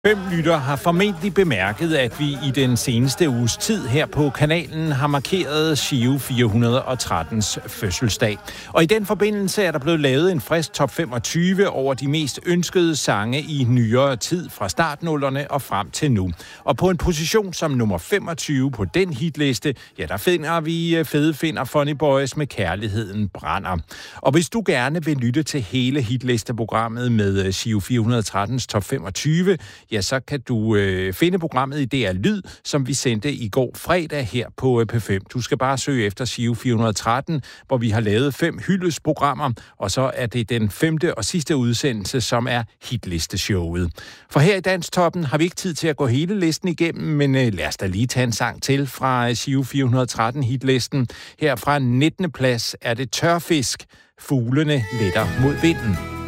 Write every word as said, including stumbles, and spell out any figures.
Fem lytter har formentlig bemærket, at vi i den seneste uges tid her på kanalen har markeret Giro fire hundrede og trettens fødselsdag. Og i den forbindelse er der blevet lavet en frisk top femogtyve over de mest ønskede sange i nyere tid fra startnullerne og frem til nu. Og på en position som nummer femogtyve på den hitliste, ja, der finder vi fede finder Funny Boys med Kærligheden brænder. Og hvis du gerne vil lytte til hele hitlisteprogrammet med Giro fire hundrede og trettens top femogtyve, ja, så kan du øh, finde programmet i D R Lyd, som vi sendte i går fredag her på P fem. Du skal bare søge efter Giro fire hundrede og tretten, hvor vi har lavet fem hyldestprogrammer, og så er det den femte og sidste udsendelse, som er hitlisteshowet. For her i Danstoppen har vi ikke tid til at gå hele listen igennem, men øh, lad os da lige tage en sang til fra Giro fire hundrede og tretten hitlisten. Her fra nittende plads er det Tørfisk, Fuglene letter mod vinden.